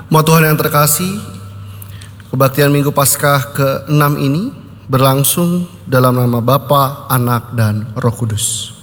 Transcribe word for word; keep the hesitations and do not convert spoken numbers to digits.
Umat Tuhan yang terkasih, kebaktian Minggu Paskah ke enam ini berlangsung dalam nama Bapa, Anak, dan Roh Kudus.